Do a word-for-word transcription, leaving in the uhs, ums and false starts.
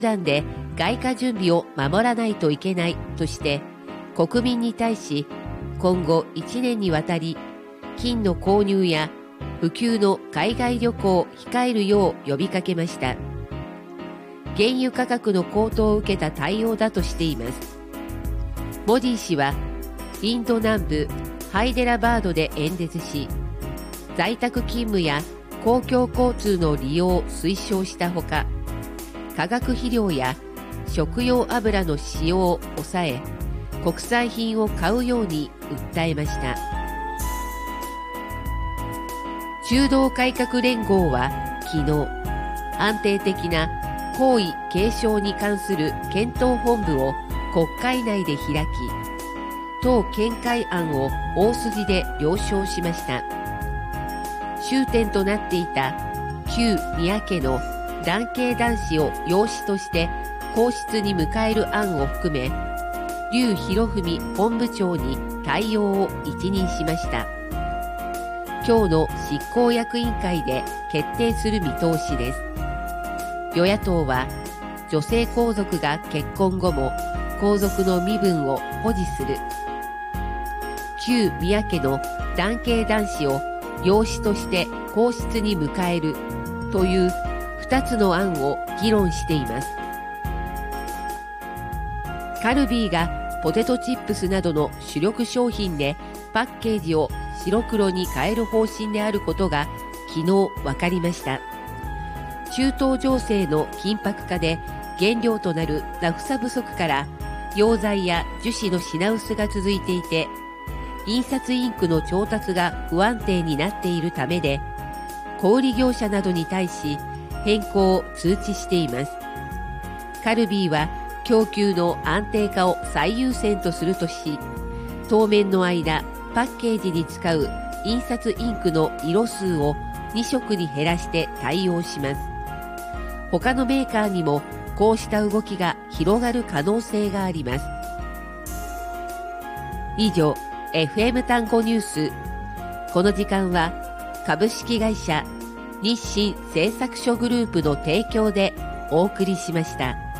段で外貨準備を守らないといけないとして、国民に対し今後いちねんにわたり金の購入や普及の海外旅行を控えるよう呼びかけました。原油価格の高騰を受けた対応だとしています。モディ氏はインド南部ハイデラバードで演説し、在宅勤務や公共交通の利用を推奨したほか、化学肥料や食用油の使用を抑え、国産品を買うように訴えました。中道改革連合は昨日、安定的な皇位継承に関する検討本部を国会内で開き、当見解案を大筋で了承しました。終点となっていた旧宮家の男系男子を養子として皇室に迎える案を含め、劉博文本部長に対応を一任しました。今日の執行役員会で決定する見通しです。与野党は、女性皇族が結婚後も皇族の身分を保持する、旧宮家の男系男子を養子として皇室に迎えるというふたつの案を議論しています。カルビーがポテトチップスなどの主力商品でパッケージを白黒に変える方針であることが昨日分かりました。中東情勢の緊迫化で原料となるナフサ不足から溶剤や樹脂の品薄が続いていて、印刷インクの調達が不安定になっているためで、小売業者などに対し変更を通知しています。カルビーは供給の安定化を最優先とするとし、当面の間パッケージに使う印刷インクの色数をに色に減らして対応します。他のメーカーにもこうした動きが広がる可能性があります。以上、エフエム 単語ニュース。この時間は株式会社日清製作所グループの提供でお送りしました。